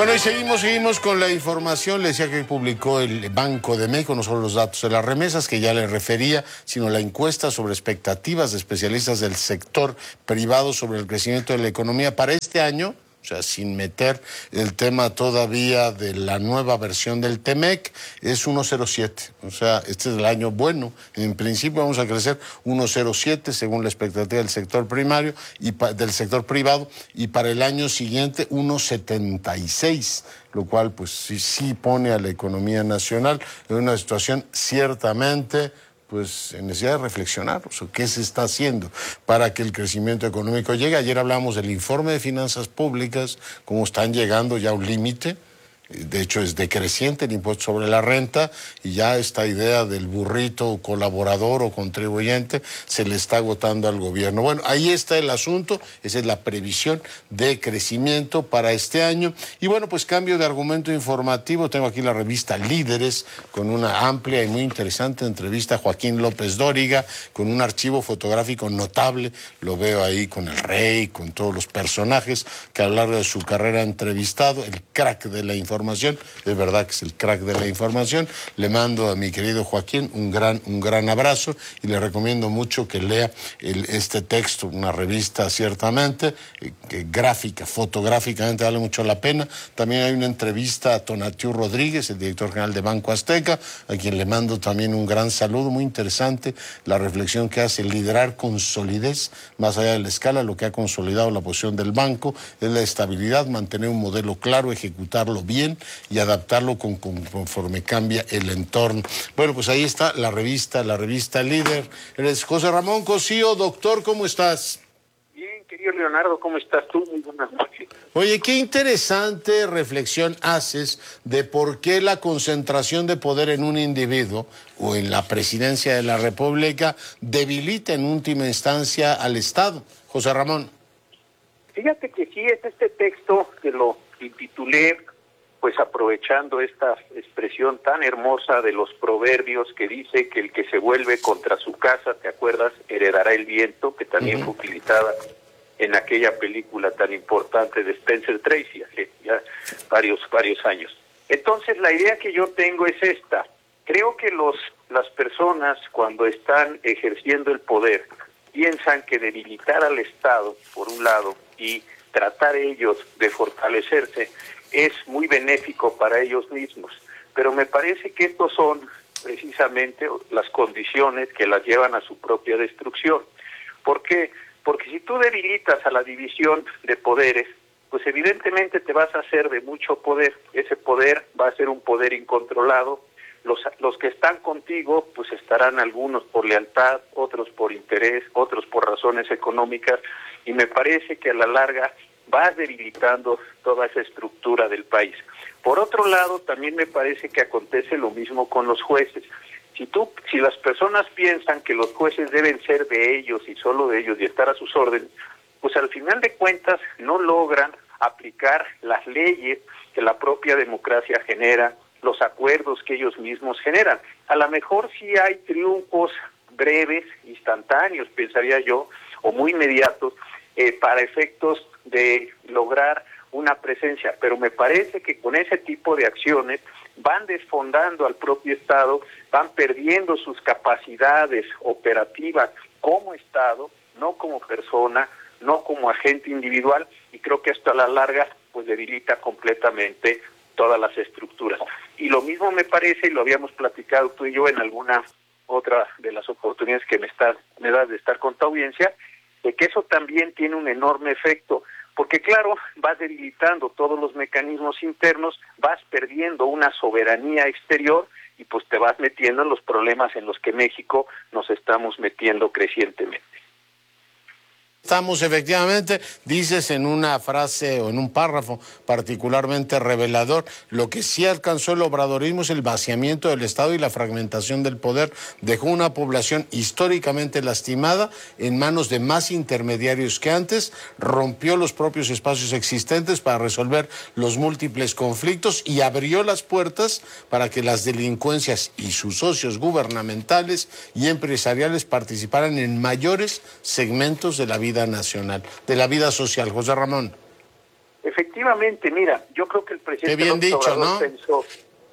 Bueno, y seguimos con la información. Le decía que publicó el Banco de México, no solo los datos de las remesas, que ya le refería, sino la encuesta sobre expectativas de especialistas del sector privado sobre el crecimiento de la economía para este año. O sea, sin meter el tema todavía de la nueva versión del TEMEC, es 1,07. O sea, este es el año bueno. En principio vamos a crecer 1,07 según la expectativa del sector primario y del sector privado, y para el año siguiente 1,76, lo cual pues sí pone a la economía nacional en una situación ciertamente pues en necesidad de reflexionar, o sea, qué se está haciendo para que el crecimiento económico llegue. Ayer hablamos del informe de finanzas públicas, cómo están llegando ya a un límite. De hecho, es decreciente el impuesto sobre la renta y ya esta idea del burrito colaborador o contribuyente se le está agotando al gobierno. Bueno, ahí está el asunto, esa es la previsión de crecimiento para este año. Y bueno, pues cambio de argumento informativo, tengo aquí la revista Líderes con una amplia y muy interesante entrevista a Joaquín López Dóriga, con un archivo fotográfico notable, lo veo ahí con el rey, con todos los personajes que a lo largo de su carrera ha entrevistado, el crack de la información. Es verdad que es el crack de la información. Le mando a mi querido Joaquín un gran abrazo y le recomiendo mucho que lea este texto, una revista ciertamente gráfica, fotográficamente vale mucho la pena. También hay una entrevista a Tonatiuh Rodríguez, el director general de Banco Azteca, a quien le mando también un gran saludo. Muy interesante la reflexión que hace: liderar con solidez más allá de la escala. Lo que ha consolidado la posición del banco es la estabilidad, mantener un modelo claro, ejecutarlo bien y adaptarlo conforme cambia el entorno. Bueno, pues ahí está la revista Líder. Eres José Ramón Cosío. Doctor, ¿cómo estás? Bien, querido Leonardo, ¿cómo estás tú? Muy buenas noches. Oye, qué interesante reflexión haces de por qué la concentración de poder en un individuo o en la presidencia de la República debilita en última instancia al Estado. José Ramón. Fíjate que sí, es este texto que lo intitulé, pues aprovechando esta expresión tan hermosa de los proverbios que dice que el que se vuelve contra su casa, ¿te acuerdas?, heredará el viento, que también fue utilizada en aquella película tan importante de Spencer Tracy hace ya varios años. Entonces la idea que yo tengo es esta: creo que las personas, cuando están ejerciendo el poder, piensan que debilitar al Estado, por un lado, y tratar ellos de fortalecerse es muy benéfico para ellos mismos, pero me parece que estos son precisamente las condiciones que las llevan a su propia destrucción. ¿Por qué? Porque si tú debilitas a la división de poderes, pues evidentemente te vas a hacer de mucho poder. Ese poder va a ser un poder incontrolado. Los que están contigo, pues estarán algunos por lealtad, otros por interés, otros por razones económicas, y me parece que a la larga vas debilitando toda esa estructura del país. Por otro lado, también me parece que acontece lo mismo con los jueces. Si las personas piensan que los jueces deben ser de ellos y solo de ellos y estar a sus órdenes, pues al final de cuentas no logran aplicar las leyes que la propia democracia genera, los acuerdos que ellos mismos generan. A lo mejor sí hay triunfos breves, instantáneos, pensaría yo, o muy inmediatos, para efectos de lograr una presencia, pero me parece que con ese tipo de acciones van desfondando al propio Estado, van perdiendo sus capacidades operativas como Estado, no como persona, no como agente individual, y creo que esto a la larga pues debilita completamente todas las estructuras. Y lo mismo me parece, y lo habíamos platicado tú y yo en alguna otra de las oportunidades que me das de estar con tu audiencia, de que eso también tiene un enorme efecto, porque claro, vas debilitando todos los mecanismos internos, vas perdiendo una soberanía exterior y pues te vas metiendo en los problemas en los que México nos estamos metiendo crecientemente. Estamos efectivamente, dices en una frase o en un párrafo particularmente revelador, lo que sí alcanzó el obradorismo es el vaciamiento del Estado y la fragmentación del poder. Dejó una población históricamente lastimada en manos de más intermediarios que antes, rompió los propios espacios existentes para resolver los múltiples conflictos y abrió las puertas para que las delincuencias y sus socios gubernamentales y empresariales participaran en mayores segmentos de la vida nacional, de la vida social. José Ramón. Efectivamente, mira, yo creo que el presidente Qué bien López dicho, Obrador ¿no? pensó,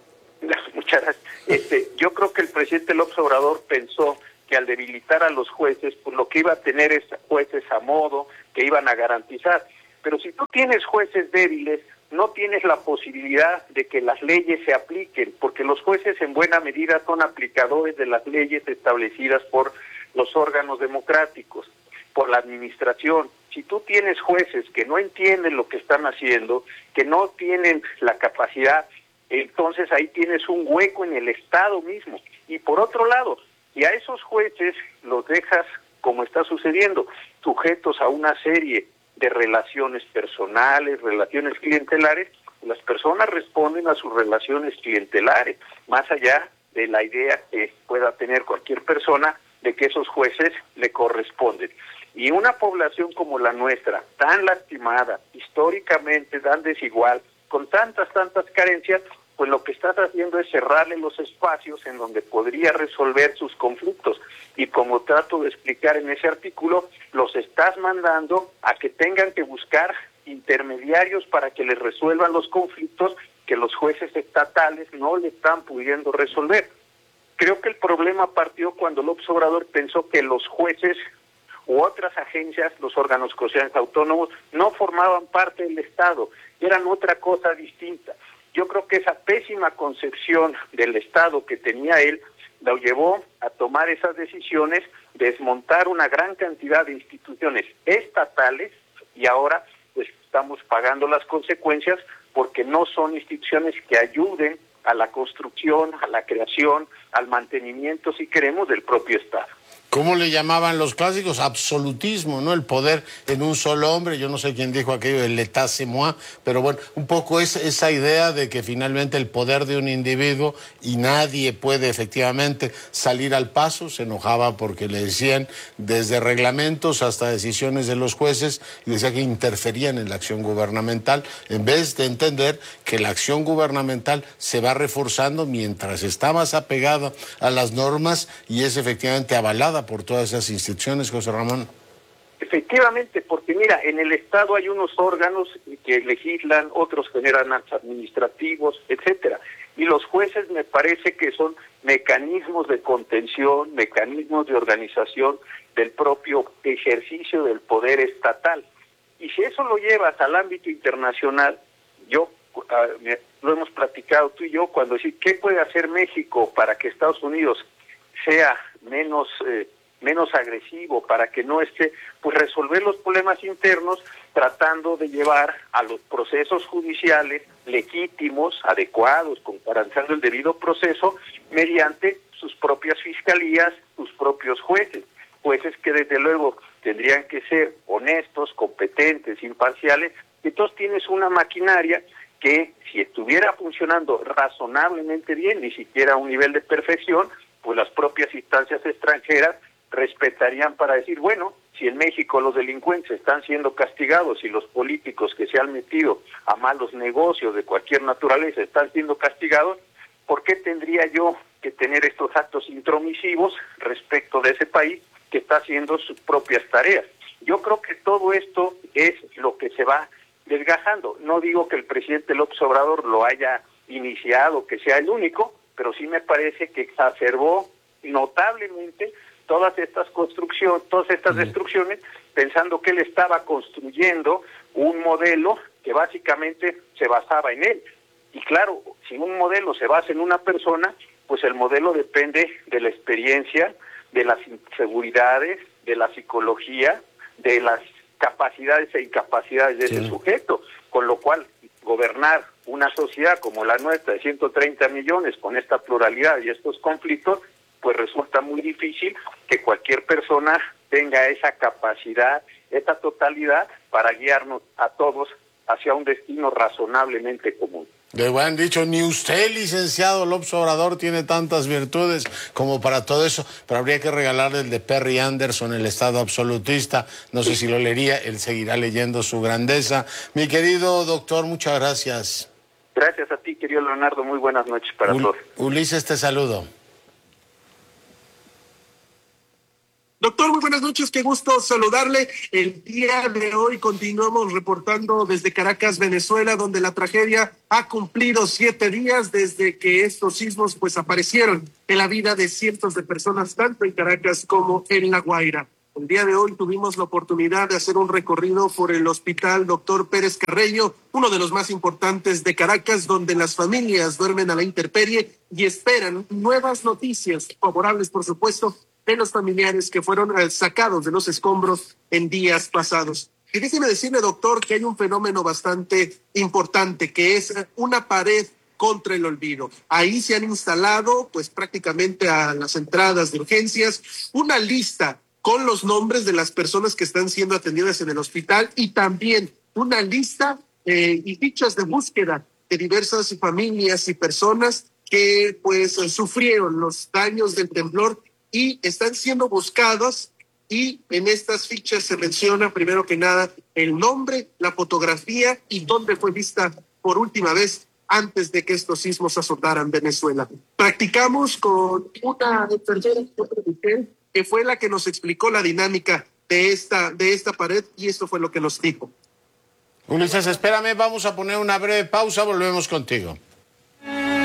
muchas gracias. Yo creo que el presidente López Obrador pensó que al debilitar a los jueces, pues lo que iba a tener es jueces a modo, que iban a garantizar. Pero si tú tienes jueces débiles, no tienes la posibilidad de que las leyes se apliquen, porque los jueces en buena medida son aplicadores de las leyes establecidas por los órganos democráticos, por la administración. Si tú tienes jueces que no entienden lo que están haciendo, que no tienen la capacidad, entonces ahí tienes un hueco en el Estado mismo. Y por otro lado, y a esos jueces los dejas, como está sucediendo, sujetos a una serie de relaciones personales, relaciones clientelares, las personas responden a sus relaciones clientelares, más allá de la idea que pueda tener cualquier persona de que esos jueces le corresponden. Y una población como la nuestra, tan lastimada, históricamente tan desigual, con tantas carencias, pues lo que estás haciendo es cerrarle los espacios en donde podría resolver sus conflictos. Y como trato de explicar en ese artículo, los estás mandando a que tengan que buscar intermediarios para que les resuelvan los conflictos que los jueces estatales no le están pudiendo resolver. Creo que el problema partió cuando López Obrador pensó que los jueces u otras agencias, los órganos constitucionales autónomos, no formaban parte del Estado, eran otra cosa distinta. Yo creo que esa pésima concepción del Estado que tenía él lo llevó a tomar esas decisiones, desmontar una gran cantidad de instituciones estatales y ahora pues estamos pagando las consecuencias porque no son instituciones que ayuden a la construcción, a la creación, al mantenimiento, si queremos, del propio Estado. ¿Cómo le llamaban los clásicos? Absolutismo, ¿no? El poder en un solo hombre. Yo no sé quién dijo aquello del l'état c'est moi, pero bueno, un poco es esa idea de que finalmente el poder de un individuo y nadie puede efectivamente salir al paso. Se enojaba porque le decían desde reglamentos hasta decisiones de los jueces y decía que interferían en la acción gubernamental, en vez de entender que la acción gubernamental se va reforzando mientras está más apegada a las normas y es efectivamente avalada por todas esas instituciones, José Ramón. Efectivamente, porque mira, en el Estado hay unos órganos que legislan, otros generan actos administrativos, etcétera. Y los jueces me parece que son mecanismos de contención, mecanismos de organización del propio ejercicio del poder estatal. Y si eso lo llevas al ámbito internacional, lo hemos platicado tú y yo, cuando decís, ¿qué puede hacer México para que Estados Unidos sea menos agresivo, para que no esté, pues resolver los problemas internos tratando de llevar a los procesos judiciales legítimos, adecuados, garantizando el debido proceso mediante sus propias fiscalías, sus propios jueces que desde luego tendrían que ser honestos, competentes, imparciales. Entonces tienes una maquinaria que si estuviera funcionando razonablemente bien, ni siquiera a un nivel de perfección, pues las propias instancias extranjeras respetarían para decir, bueno, si en México los delincuentes están siendo castigados y los políticos que se han metido a malos negocios de cualquier naturaleza están siendo castigados, ¿por qué tendría yo que tener estos actos intromisivos respecto de ese país que está haciendo sus propias tareas? Yo creo que todo esto es lo que se va desgajando. No digo que el presidente López Obrador lo haya iniciado, que sea el único, pero sí me parece que exacerbó notablemente todas estas destrucciones, pensando que él estaba construyendo un modelo que básicamente se basaba en él. Y claro, si un modelo se basa en una persona, pues el modelo depende de la experiencia, de las inseguridades, de la psicología, de las capacidades e incapacidades de ese sujeto, con lo cual gobernar una sociedad como la nuestra de 130 millones con esta pluralidad y estos conflictos, pues resulta muy difícil que cualquier persona tenga esa capacidad, esa totalidad para guiarnos a todos hacia un destino razonablemente común. De buen dicho, ni usted, licenciado López Obrador, tiene tantas virtudes como para todo eso, pero habría que regalarle el de Perry Anderson, El Estado Absolutista. No sé si lo leería, él seguirá leyendo su grandeza. Mi querido doctor, muchas gracias. Gracias a ti, querido Leonardo, muy buenas noches para todos. Ulises, te saludo. Doctor, muy buenas noches, qué gusto saludarle. El día de hoy continuamos reportando desde Caracas, Venezuela, donde la tragedia ha cumplido 7 días desde que estos sismos pues aparecieron en la vida de cientos de personas, tanto en Caracas como en La Guaira. El día de hoy tuvimos la oportunidad de hacer un recorrido por el Hospital Doctor Pérez Carreño, uno de los más importantes de Caracas, donde las familias duermen a la intemperie y esperan nuevas noticias, favorables por supuesto, de los familiares que fueron sacados de los escombros en días pasados. Y déjeme decirle, doctor, que hay un fenómeno bastante importante, que es una pared contra el olvido. Ahí se han instalado, pues prácticamente a las entradas de urgencias, una lista con los nombres de las personas que están siendo atendidas en el hospital y también una lista y fichas de búsqueda de diversas familias y personas que pues sufrieron los daños del temblor y están siendo buscados, y en estas fichas se menciona primero que nada el nombre, la fotografía y dónde fue vista por última vez antes de que estos sismos azotaran Venezuela. Practicamos con una enfermera que fue la que nos explicó la dinámica de esta pared, y esto fue lo que nos dijo. Ulises, espérame, vamos a poner una breve pausa, volvemos contigo.